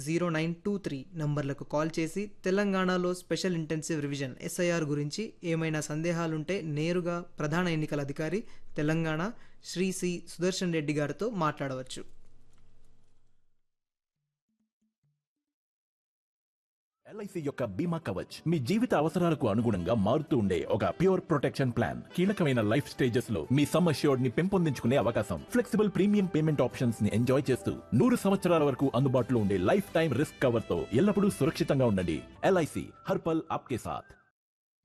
0923 నంబర్లకు call చేసి తెలంగాణలో special intensive revision SIR గురించి ఏమైనా సందేహాలుంటే నేరుగా ప్రధాన ఎన్నికల అధికారి తెలంగాణ శ్రీ సి సుదర్శన్ రెడ్డి గారితో మాట్లాడవచ్చు. LIC యొక్క బీమా కవచ్ మీ జీవిత అవసరాలకు అనుగుణంగా మారుతూ ఉండే ఒక ప్యూర్ ప్రొటెక్షన్ ప్లాన్. కీలకమైన లైఫ్ స్టేజెస్ లో మీ సమ్ అష్యూర్డ్ ని పెంపొందించుకునే అవకాశం, ఫ్లెక్సిబుల్ ప్రీమియం పేమెంట్ ఆప్షన్స్ ని ఎంజాయ్ చేస్తూ 100 సంవత్సరాల వరకు అందుబాటులో ఉండే లైఫ్ టైం రిస్క్ కవర్ తో ఎల్లప్పుడూ సురక్షితంగా ఉండండి. LIC హర్ పల్ ఆప్కే సాథ్.